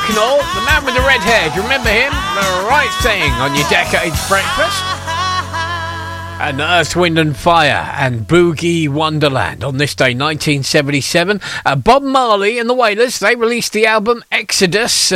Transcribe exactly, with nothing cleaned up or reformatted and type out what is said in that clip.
Bucknell, the man with the red hair. Do you remember him? The right thing on your Decades Breakfast. And Earth, Wind and Fire and Boogie Wonderland on this day, nineteen seventy-seven. Uh, Bob Marley and the Wailers, they released the album Exodus.